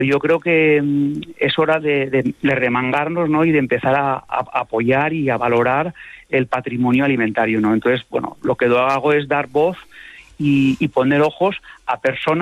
Yo creo que es hora de remangarnos, ¿no? Y de empezar a apoyar y a valorar el patrimonio alimentario, ¿no? Entonces, bueno, lo que hago es dar voz y poner ojos a personas